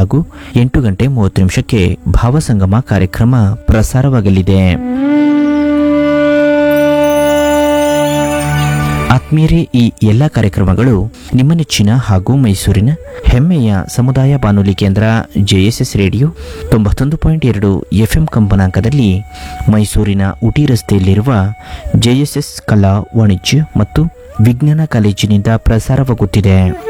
ಹಾಗೂ 8:30 ಭಾವಸಂಗಮ ಕಾರ್ಯಕ್ರಮ ಪ್ರಸಾರವಾಗಲಿದೆ. ಆತ್ಮೀಯರೇ, ಈ ಎಲ್ಲ ಕಾರ್ಯಕ್ರಮಗಳು ನಿಮ್ಮ ನೆಚ್ಚಿನ ಹಾಗೂ ಮೈಸೂರಿನ ಹೆಮ್ಮೆಯ ಸಮುದಾಯ ಬಾನುಲಿ ಕೇಂದ್ರ ಜೆಎಸ್ಎಸ್ ರೇಡಿಯೋ 91.2 FM ಕಂಪನಾಂಕದಲ್ಲಿ ಮೈಸೂರಿನ ಉಟಿ ರಸ್ತೆಯಲ್ಲಿರುವ ಜೆಎಸ್ಎಸ್ ಕಲಾ ವಾಣಿಜ್ಯ ಮತ್ತು ವಿಜ್ಞಾನ ಕಾಲೇಜಿನಿಂದ ಪ್ರಸಾರವಾಗುತ್ತಿದೆ.